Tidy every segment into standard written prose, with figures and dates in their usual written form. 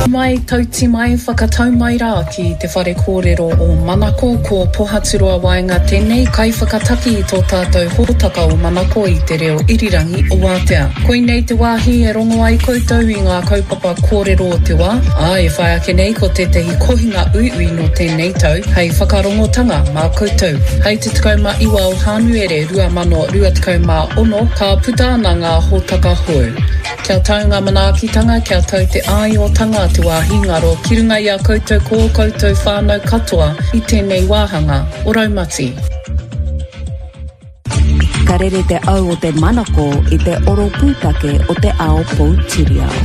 Mai tauti mai whakatau mai rā ki te whare kōrero o Manako ko Pohaturoa Waenga tēnei kai whakataki i tō tātou hōtaka o Manako i te reo irirangi o Wātea. Koinei te wāhi e rongo ai koutou i ngā kaupapa kōrero o te wā, e whai ake nei ko te tehi kohinga ui no tēnei tau, hei whakarongotanga mā koutou. Hei te takauma iwa o Hānuere 2026 ka puta ana ngā hōtaka hou. Kia tau ngā manaakitanga, kia tau te aiotanga te wāhi ngaro, ki runga i a koutou ko koutou whānau katoa i tēnei wāhanga o Raumati. Ka rere te au o te Manako i te oro pūtake o te ao Poutirau.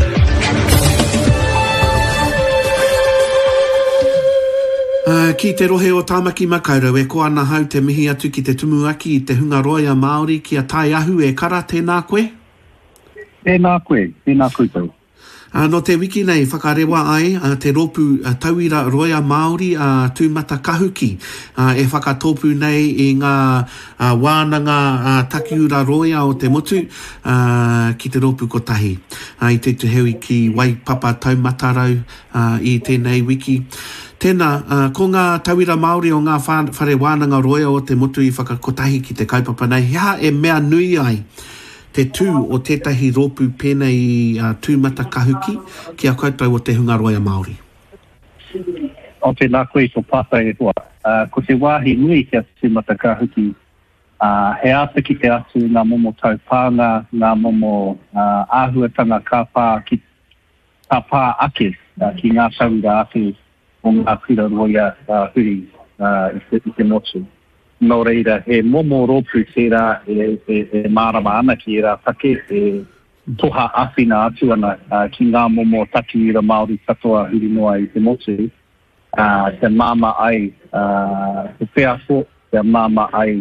Ki te rohe o Tāmaki Makaurau e ko ana hau te mihi atu ki te tumuaki i te Hungaroia Māori kia tai ahu e kara tēnā koe? Tēnā koutou. No te wiki nei, whakarewa ai, te ropu tauira roia Māori tūmata kahuki. E whakatōpu nei i ngā wānanga takiura roia o te motu ki te ropu kotahi. I te tuhewi ki Waipapa Taumatarau i tēnei wiki. Tēnā, ko ngā tauira Māori o ngā whare wānanga roia o te motu i whakakotahi ki te kaupapa nei, hea e mea nui ai te tū o tētahi rōpu pēnei tūmata kahuki ki a koutou o te Hungaroia Māori. O tēnā koe tō pātai e hoa. Ko te wāhi nui ki a tūmata kahuki, he ata ki te atu ngā momo taupānga, ngā momo āhuatanga ka pā ake ki ngā tauira ake o ngā kura roia huri i te motu. Nō reira, he momo rōpu tērā e mārama ana ki e rā take, e toha awhina atu ana ki ngā momo takiira Māori katoa huri noa i te motu. Te māma ai te wheako, te māma ai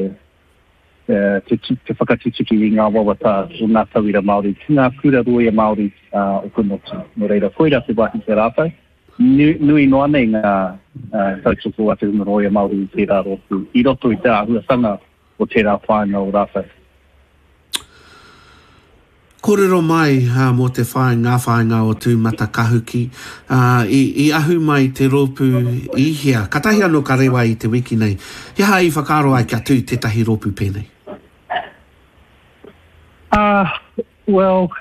te whakatutiki i ngā wawata o ngā tauira Māori, ki ngā kura roia Māori o te motu. Nō reira, koira te wahi te rātai. Nui noa nei ngā tautoko a te Hungaroia Māori i tērā rotu. I roto i te ahuatanga o tērā whāinga o rāwhai. Kōrero mai mō te ngā whāinga o tūmata kahuki. I ahu mai te rōpu i hea. Katahi anō ka rewa i te wiki nei. Hea i whakaro ai kia tū tētahi rōpu pēnei? Well,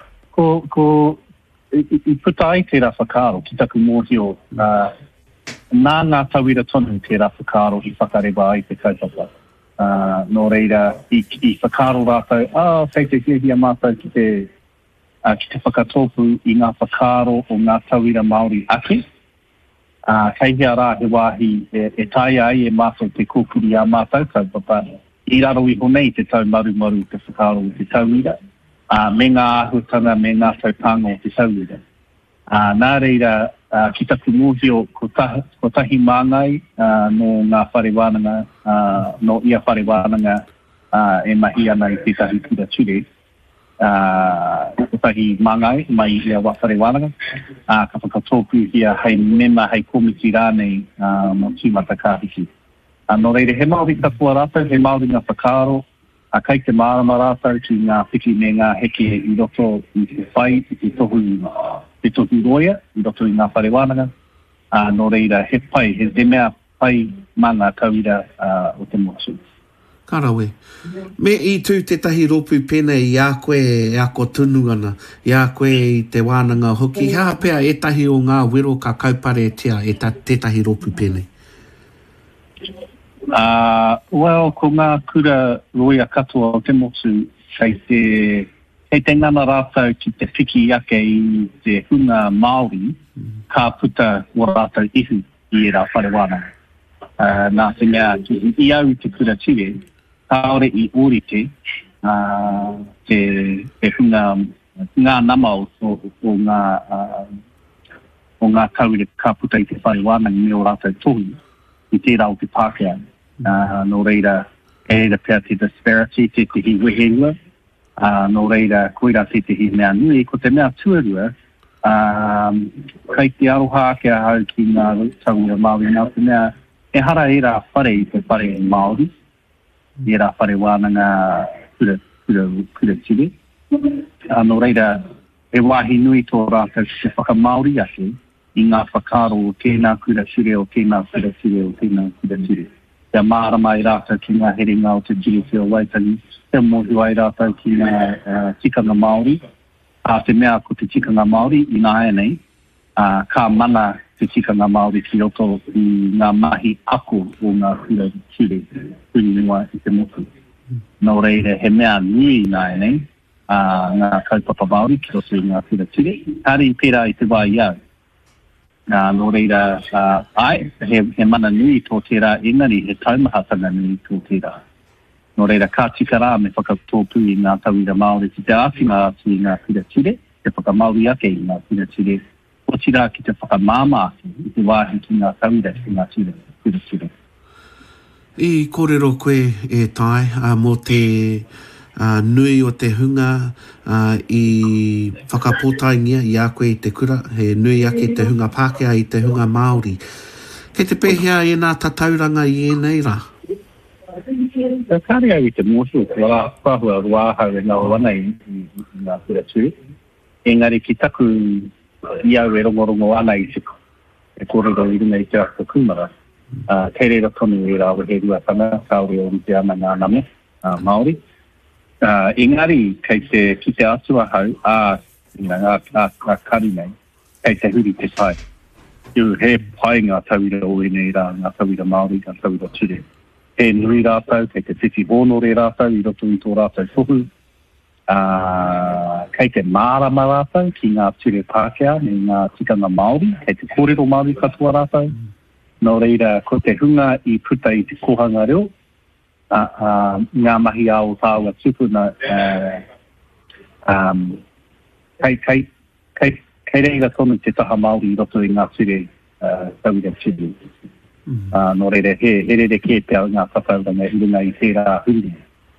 I puta ai tērā whakaaro ki taku mōhio nā ngā tauira tonu tērā whakaaro i whakarewa ai te kaupapa. Nō reira, i whakaaro rātou, kei te hia mātou ki te whakatōpu i ngā whakaaro o ngā tauira Māori ake. Kei hea rā he wāhi e tai ai e mātou te kōpuri a mātou kaupapa. I raro i honei te tau maru te whakaaro o te tauira. Me ngā ahutanga, me ngā taupanga o te tauira. Nā reira, ki taku mōhio, ko tahi māngai no ngā whare wānanga, no ia whare wānanga e mahi ana i tētahi kura ture. Ko tahi māngai mai ia whare wānanga. Ka whakatōpu hia hei mema, hei komiti rānei mō tūmata kāhiki. Nō reira, he Māori katoa rātou, he Māori ngā whakaaro, kai te mārama rātou ki ngā whiki me ngā heke i roto i te whai, i te tohu roia, i roto i ngā whare wānanga. Nō reira, he pai, he mea pai mana tauira o te motu. Karawe. Me i tū tētahi rōpu pēnei i a koe e ako tunu ana, i a koe i te wānanga hoki. Hea pēr e tahi o ngā wero ka kaupare tia e tētahi rōpu pēnei? Well, ko ngā kura roia katoa o te motu, kei te ngana rātou ki te whiki ake i te hunga Māori, ka puta o rātou ihu i e rā whare wāna. Nā te ngā ki i au te kura tire, kaore i orite, te hunga ngā nama o ngā kaure ka puta i te whare wāna i me o rātou tohu, i tērā o te Pākehā. Nō reira, e reira pēr te disparity, te hi wehenua. Nō reira, koira te hi mea nui, ko te mea tuarua, kei te aroha kia hau ki ngā tauira Māori, nā te mea, e hara e rā whare i te whare Māori, e rā whare wānanga kura tiri. Nō reira, e wahi nui tō rātou ki te whakamauri ake i ngā whakaro o tēnā kura sure o tēnā kura sure o tēnā kura sure. Te mārama i rātou ki ngā herenga o te Tirewhia Waitangi, te mohiwa i rātou ki ngā tikanga Māori, te mea ko te tikanga Māori i ngā nei, ka mana te tikanga Māori ki roto i ngā mahi ako o ngā kura sure, kuri niwa i te motu. Nō reire he mea nui ngā nei, ngā kaupapa Māori ki roto i ngā kura sure, arī pera i te wai iau. Nō reira, he mana nui tō tērā, engari he taumahatanga nui tō tērā. Nō reira, ka tika rā me whakatōpū i ngā tauira Māori, ki te āwhinga atu i ngā kura tire, te whakamauri ake i ngā kura tire, o tira ki te whakamāma ake, i te wāhi ki ngā tauira ki ngā tire, kura tire. I kōrero koe e tai, mō te nui o te hunga i whakapōtaingia i a koe i te kura, he nui ake te hunga Pākehā i te hunga Māori. Kei te pēhea e nā tatauranga i enei rā? Kāre au i te mōsu, kua whahua ruāhau e ngā wana i ngā kura tū. Engari ki taku i au e rongorongo ana i te kōrero i runga i te ako kumara. Kei reira tonu e rāwe he ruatana, kaore o te ana ngā name Māori. Engari, kei ki te atua hau, ngā kari nei, kei te huri te pai. He pai ngā tauira o enei rā, ngā tauira Māori, ngā tauira ture. He nui rātau, kei te whiti hono re rātau, i roto i tō rātau whuhu. Kei te mārama rātau, ki ngā ture Pākehā, me ngā tikanga Māori, kei te kōrero Māori katoa rātau. Nō reira, ko te hunga i puta i te kohanga reo, ngā mahi ao tāua tupuna, kei reira tonu te taha Māori i roto i ngā ture tauira ture. Nō reira, he reire ke te au ngā whakauranga i runga i tērā hundi.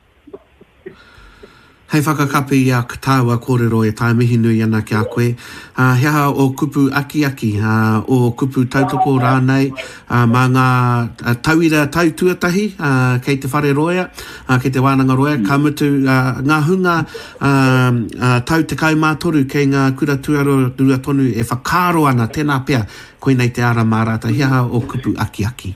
Hei whakakapi i a tāua kōrero e tai mihi nui ana ki a koe. Hea o kupu aki o kupu tautoko rānei, mā ngā tauira tautuatahi, kei te whare roea, kei te wānanga roea, ka mutu ngā hunga tau te kaumātoru kei ngā kura tuaro rua tonu e whakaro ana tēnā pea koinei te ara mārata. Hea o kupu aki.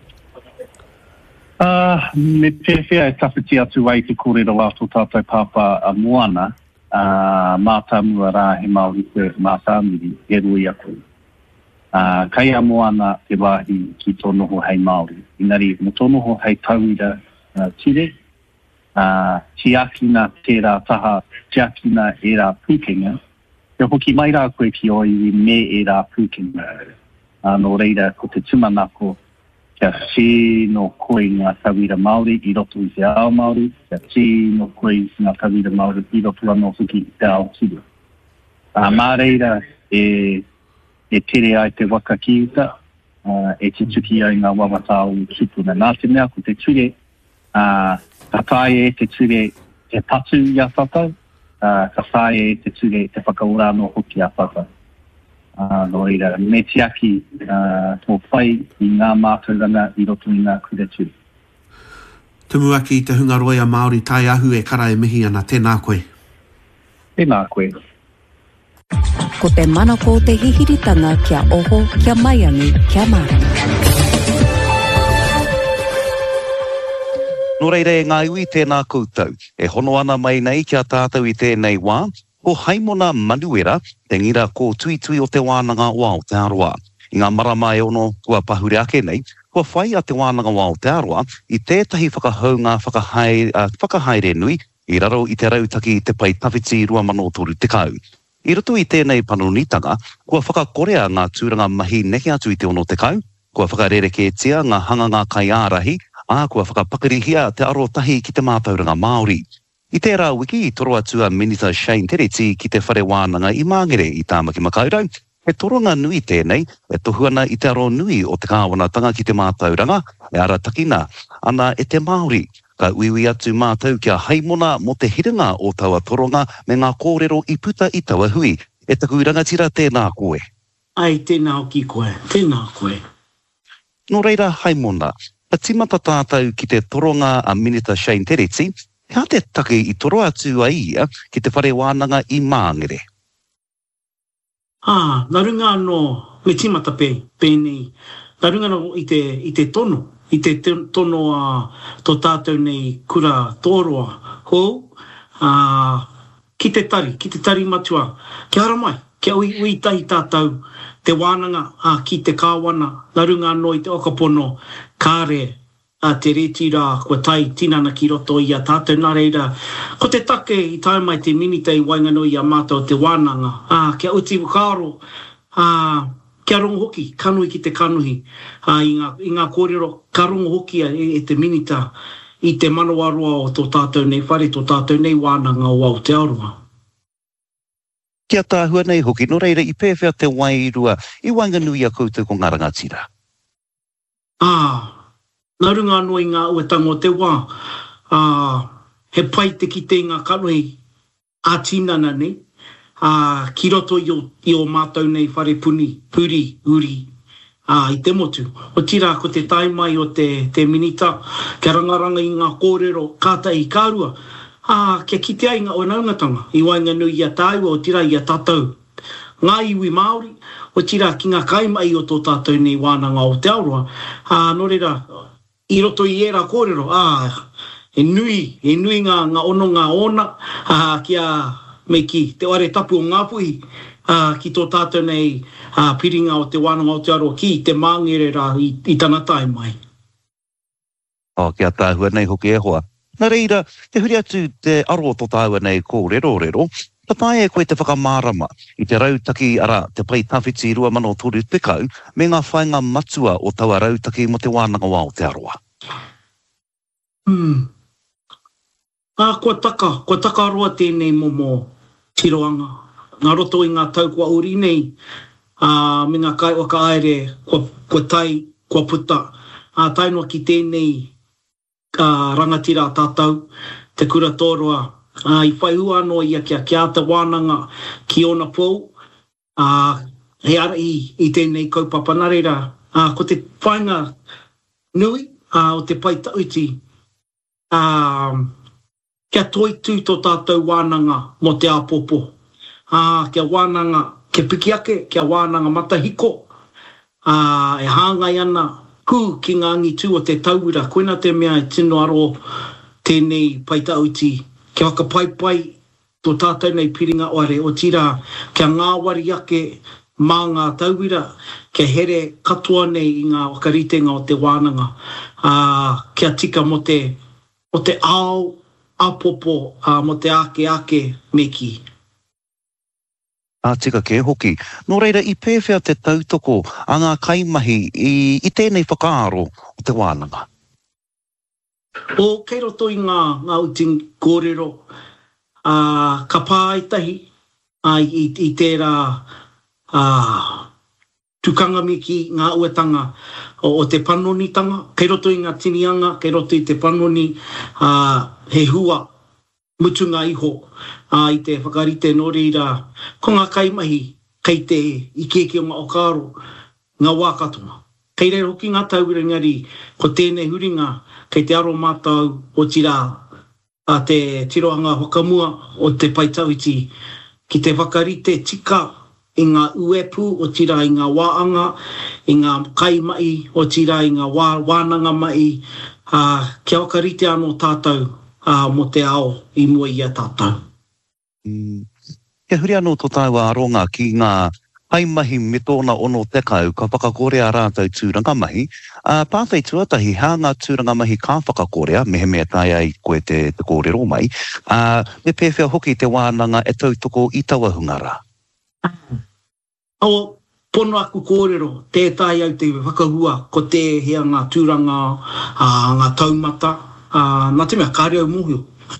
Me pēwhia e tawhiti atu ai te kōrero lātou tātou pāpā a moana, mātamua rā he Māori koe mātāmiri, e rui aku. Kai a moana te wāhi ki tō noho hei Māori. Inari, mo tō noho hei tauira tire, tiakina tērā taha, tiakina e rā pūkenga. Te hoki mai rā koe ki oi me e rā pūkenga. Nō reira, ko te tumanako, kia tino koe ngā tauira Māori i roto i te ao Māori, kia tino koe ngā tauira Māori i roto anō whiki i te ao tiri. Mā reira e tere ai te waka ki uta, e te tuki ai ngā wawatao i tupuna. Nā te mea ko te ture, ka tae e te ture te patu i a whakau, ka tae e te ture te whakaura anō hoki a whakau. Nō reira, me tiaki tō whai i ngā mātauranga i roto i ngā kura tū. Tumu aki i te hunga roia Māori tai ahu e karae mihi ana, tēnā koe. Tēnā koe. Ko te manako te hihiritanga kia oho, kia maiangi, kia marama. Nō reira e ngā iwi tēnā koutou, e hono ana mai nei kia tātou i tēnei wā, ko Haimona Manuera, te ngira ko tui o te wānanga o Aotearoa. I ngā marama e ono kua pahure ake nei, kua whai a te wānanga o Aotearoa i tētahi whakahaunga whakahaere nui i raro i te rautaki te pai tawhiti 2030. I roto i tēnei panonitanga, kua whakakorea ngā tūranga mahi nehi atu i te ono te kau, kua whakarereketia ngā hanganga kai ārahi, kua whakapakarihia te arotahi ki te mātauranga Māori. I tērā wiki i toro atua Minita Shane Tereti ki te whare wānanga i Māngere i Tāmaki Makaurau, he toronga nui tēnei, e tohuana i te aro nui o te kāwanatanga ki te mātauranga, e ara takina, ana e te Māori, ka uiwi atu mātau kia Haimona mo te hiringa o taua toronga me ngā kōrero i puta i taua hui, e taku rangatira tēnā koe. Ai, tēnā ki koe, tēnā koe. Nō reira Haimona, a timata tātou ki te toronga a Minita Shane Tereti, hea te take i toro atu a ia ki te whare wānanga i Māngere. Nā runga anō me timata pēnei. Nā runga anō i te tono. I te tono tō tātou nei kura tōroa. Hou, ki te tari matua. Kia hara mai, kia ui tahi tātou te wānanga ki te kāwana. Nā runga anō i te okapono kāre te reti rā, kua tai tinana ki roto i a tātou nā reira. Ko te take i tae mai te minitei waingano i a mātou te wānanga. Kia uti wakaaro, kia rongo hoki, kanuhi ki te kanuhi. I ngā kōrero, ka rongo hoki e te minita i te manawaroa o tō tātou nei whare, tō tātou nei wānanga o Aotearoa. Kia tāhua nei hoki, no reira i pēwhea te wairua, i wainganui a koutou ko ngā rangatira. Nā runga anō i ngā uetanga o te wā, he pai te ki te ngā kanuhi ātinana nei, ki roto i o mātou nei whare puri, uri, i te motu. O tira ko te taimai o te minita, kia rangaranga i ngā kōrero, kātai, kārua, kia kite ai ngā oinaungatanga, i wainganui i a tāua, o tira i a tātou. Ngā iwi Māori, o tira ki ngā kaimai o tō tātou nei wānanga o te Aotearoa. Nō reira, i roto i era kōrero, e nui ngā ono ngā ona, kia me ki te ware tapu o ngā puhi, ki tō tātou nei piringa o te wānanga o te Aotearoa, ki te māngere rā i tana tae mai. Kia tāhua nei hoki e hoa. Nā reira, te huri atu te aro tō tāua nei kōrero, ta tae e koe te whakamārama i te rautaki ara te pai tawhiti 2003 tekau me ngā whainga matua o taua rautaki mo te wānanga o Aotearoa. Kua taka aroa tēnei momo tiroanga. Ngā roto i ngā tau kua uri nei, me ngā kai waka aere, kua tai, kua puta, tainua ki tēnei rangatira tātou, te kura tōroa, I whai ua anō ia kia ata wānanga ki ona pou, he ara i tēnei kaupapa nā reira, ko te whainga nui o te pai tauti, kia toitu tō tātou wānanga mo te āpopo, kia wānanga, kia piki ake, kia wānanga matahiko, e hāngai ana ku ki ngā ngitu o te tauira, koina te mea e tino aro tēnei pai tauti, kia waka pai tō tātou nei piringa oare o tira, kia ngā wari ake mā ngā tauira, kia here katoa nei i ngā wakaritenga o te wānanga, kia tika mo te ao, apopo, mo te ake meki. Tika ke hoki. Nō reira i pēwhea te tautoko a ngā kaimahi i tēnei whakaaro o te wānanga. Kei roto i ngā uti kōrero, ka pāitahi i tērā tukanga miki ngā uetanga o te panonitanga. Kei roto i ngā tinianga, kei roto i te panoni, he hua mutunga iho i te whakarite nō reira. Ko ngā kaimahi, kei te ikeke o ngā okaro, ngā wākatonga. Kei rei hoki ngā tauira ngari, ko tēnei huringa, kei te aro mātou o tira te tiroanga whakamua o te paitauiti, ki te whakarite tika i ngā uepu o tira i ngā wāanga, i ngā kaimai o tira i ngā wānanga mai, kia wakarite anō tātou mo te ao i mua i a tātou. Kia huri anō tō tāua aronga ki ngā haimahi me tōna ono tekau ka whakakorea rātou tūrangamahi. Pāwhai tuatahi, hā ngā tūrangamahi ka whakakorea, mehe mea tai ai koe te kōrero mai. Me pēwhea hoki te wānanga e tautoko i taua hungara. Pono aku kōrero, tētai au te whakahua, ko te hea ngā tūranga, ngā taumata, nā te mea kāre au mohio.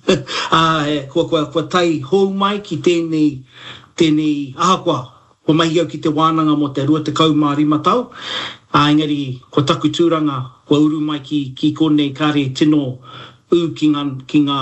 Kua tai hou mai ki tēnei ahakoa, ko mahi au ki te wānanga mo te 25 tau. Engari, ko taku tūranga, ko uru mai ki konei kāre tino ki ngā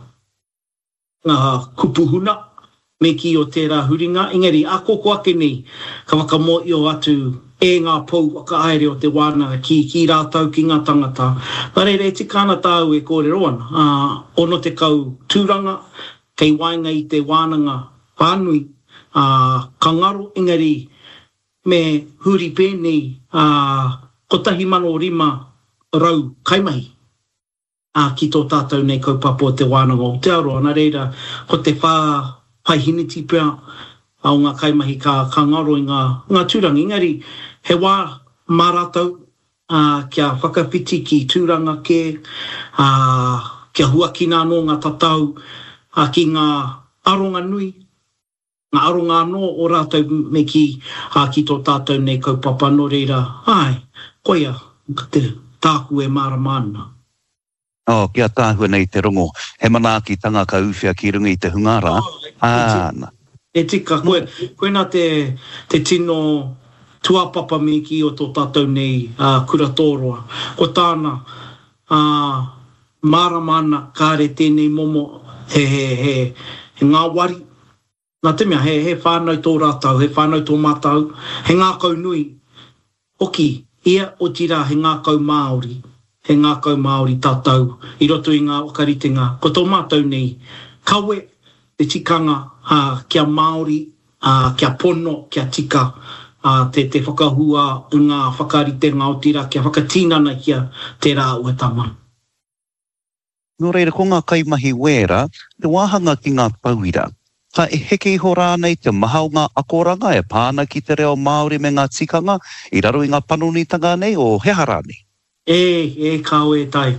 kupuhuna, me ki o tērā huringa. Engari, a koko ake nei, ka wakamoio atu e ngā pou waka aere o te wānanga ki rātau ki ngā tangata. Parere, e tikana tāu e kōrero ana. Ono te kau tūranga, kei wainga i te wānanga whānui, Kangaro engari me huri pēnei ko 105 rau kaimahi ki tō tātou nei kaupapa o te wānanga o te aroa. Nā reira, ko te whaihiniti pia au ngā kaimahi ka ngaro i ngā tūrangi. Engari, he wā māratau kia whakapiti ki tūranga kia huakina anō ngā tatau ki ngā aronga nui, ngā aronga anō o rātou me ki tō tātou nei kaupapa. Nō reira, koia, te tāku e māramana. Kia tāhua nei te rongo. He manaaki tanga ka uwhia ki runga i te hungara. E tika, koe nā te tino tuapapa me ki o tō tātou nei kuratoroa. Ko tāna māramana kāre tēnei momo he ngā wari. Nā te mea, he whānau tō rātau, he whānau tō mātau, he ngā kau nui. Oki, ia o tira he ngā kau Māori. He ngā kau Māori tātou, i roto i ngā wakaritenga. Ko tō mātou nei, kawe te tikanga kia Māori, kia pono, kia tika, te whakahua i ngā whakaritenga o tira, kia whakatīnana kia te rā uatama. Nō reira, ko ngā kaimahi wera, te wāhanga ki ngā tauira. Ka e heke iho rānei te maha o ngā akoranga e pāna ki te reo Māori me ngā tikanga, i raro i ngā panonitanga nei o he harane. Kāo e tai.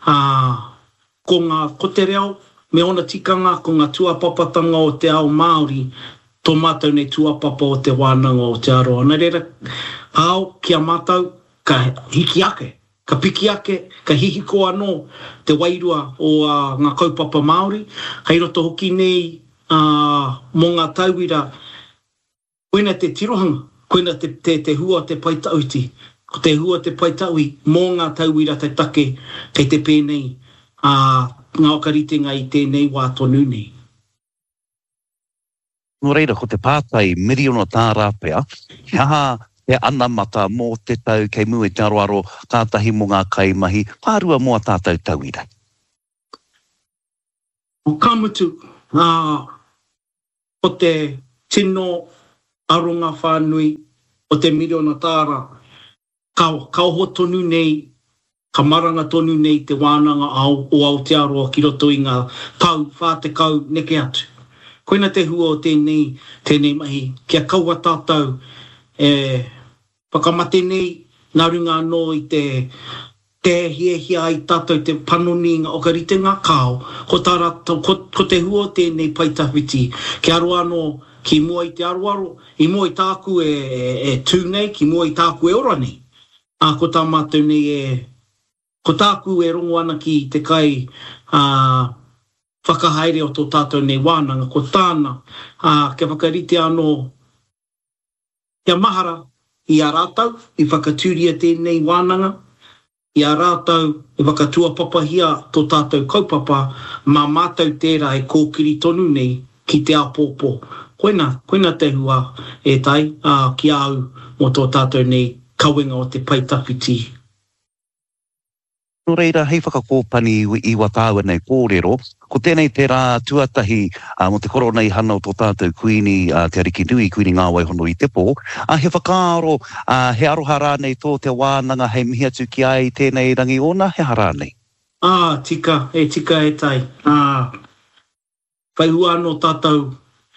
Ko te reo, me ona tikanga, ko ngā tuapapatanga o te ao Māori, tō mātou nei tuapapa o te wānanga o te aroa. Nā reira, ao kia mātou, ka hiki ake, ka piki ake, ka hihiko anō te wairua o ngā kaupapa Māori. Hei roto hoki nei, mō ngā tauira, koina te tirohanga, koina te hua te paitauti, ko te hua te paitaui, mō ngā tauira te take, kei te pēnei, ngā okaritenga i tēnei wā tonu nei. Nō reira, ko te pātai miriona tā rāpea, haha te anamata mō te tau kei mui te aroaro kātahi mō ngā kaimahi, pārua mō a tātou tauira. O kamutu, o te tino aronga whānui, o te miriona tāra, ka oho tonu nei, ka maranga tonu nei te wānanga o Aotearoa ki roto i ngā tau whātekau neke atu. Koina te hua o tēnei mahi, kia kaua tātou, whakamate nei, ngā runga anō i te hiehia i tātou te panoni ngā okaritenga kāo, ko te hua o tēnei paitawhiti, kia aroa anō ki mua i te aroaro, i mua i tāku e tū nei, ki mua i tāku e ora nei. Ko tā mātou nei ko tāku e rongo ana ki te kai whakahaere o tō tātou nei wānanga, ko tāna kia whakarite anō kia mahara i a rātau, i whakatūria tēnei wānanga, i a rātau i whakatua papahia tō tātou kaupapa, mā mātou tērā e kōkiri tonu nei ki te apōpō. Koina te hua e tai ki au mo tō tātou nei kawenga o te paitawhiti. Nō reira, hei whakakōpani i watāua nei kōrero, ko tēnei te rā tuatahi mo te koro nei hana o tō tātou kuini, te ariki nui kuini ngā waihono i te pō, he whakaaro, he aroha rā nei tō te wānanga hei mihi atu ki ai tēnei rangi ona, he hara nei? Tika e tai. Whaihua anō tātou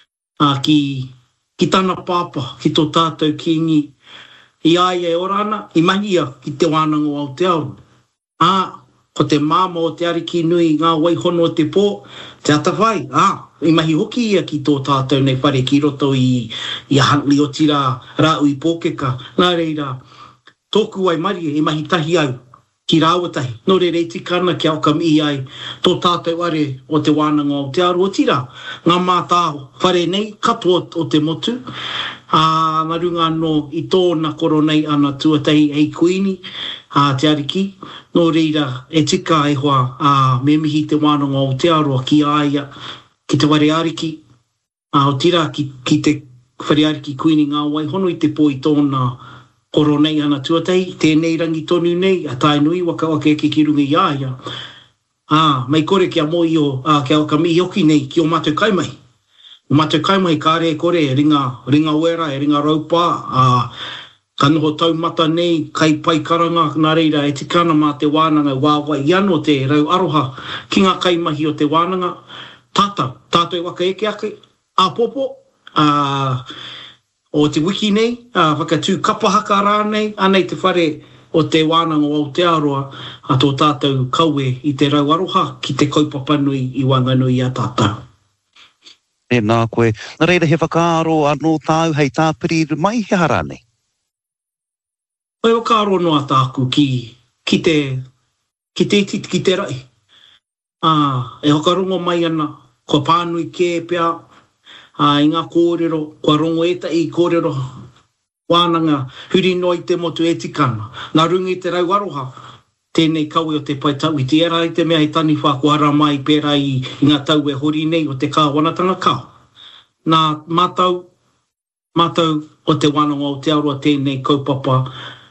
ki tāna pāpa, ki tō tātou kingi, i ai e orana, i mahia ki te wānanga o Aotearoa. Ko te māma o te ariki nui ngā waihono o te pō, te atawhai, i mahi hoki ia ki tō tātou nei whare ki roto i a Huntly o tira rā ui pōkeka. Nā reira, tōku ai mari i mahi tahi au ki rāwatahi. Nō re rei tikana ki aukami i ai tō tātou are o te wānanga o Aotearoa o tira. Ngā mātāho whare nei katoa o te motu. Ngā runga anō i tōna koro nei ana tuatahi hei kuini, te ariki. Nō reira, e tika e hoa me mihi te wānanga o Aotearoa ki aia, ki te ware ariki, o tira ki te whare ariki kuini ngā waihono i te pō i tōna koro nei ana tuatahi, tēnei rangi tonu nei, a tai nui waka eke ki runga i aia. Mai kore kia moi o, kia waka mihi oki nei ki o mātou kaimahi. Matu kaimai kāre kore, ringa wera, ringa raupa, ka noho taumata nei, kai pai karanga, nā reira, e tikana mā te wānanga, wāwai iano te rau aroha, ki ngā kaimahi o te wānanga, tātou e waka eke ake, popo, o te wiki nei, whakatū kapahaka rānei, anei te whare o te wānanga o Aotearoa, a tō tātou kaue i te rau aroha, ki te kaupapa nui i Wanganui a tātou. Nā koe, nā reira he whakaaro anō tāu hei tāpiri mai he hara nei? Oi whakaaro noa tāku ki te rai. E whakarongo mai ana, kua pānui kē pia, i ngā kōrero, kua rongo i kōrero, wānanga, huri noi te motu e tikana. Nā rungi te rau aroha, tēnei kaue o te paitau i te era i te mea i tani whakuara mai pēra i ngā tau e hori nei o te kāwanatanga kao. Nā mātau o te wānanga o te aroa tēnei kaupapa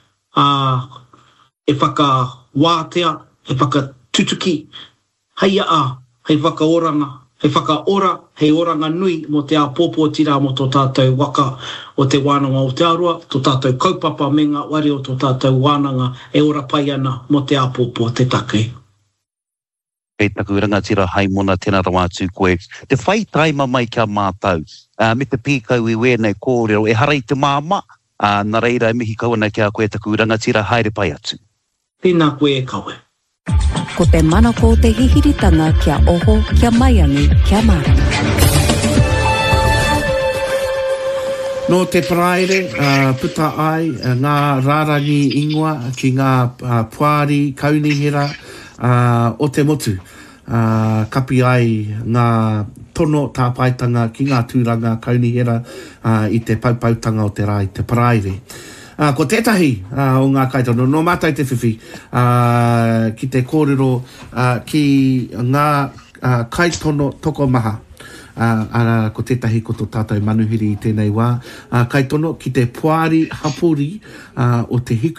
e whakawātea, e whakatutuki, hei hei whakaoranga, hei whakaora, hei oranga nui mo te āpopo tira mo tō tātou waka o te wānanga o te aroa, tō tātou kaupapa me ngā wari o tō tātou wānanga e ora pai ana mo te āpopo o te take. Kei taku rangatira haimona tēnā rawātū koe. Te whai taima mai kia mātau, me te pīkau i wēnei kōrero, e harai te māma, nā reira e mihi kauna kia koe taku rangatira haere pai atu. Tēnā koe e kaue. Ko te manako te hihiritanga kia oho, kia maiangi, kia marama. No te praere, puta ai, ngā rārangi ingoa ki ngā puari kaunihira o te motu. Kapi ai ngā tono tāpaitanga ki ngā tūranga kaunihira i te paupautanga o te rai, te praere. Ko tētahi o ngā kaitono, no mātai te whiwhi, ki te kōrero ki ngā kaitono toko maha. Ko tētahi ko tō tātou manuhiri i tēnei wā. Kaitono ki te puari hapori o te hiku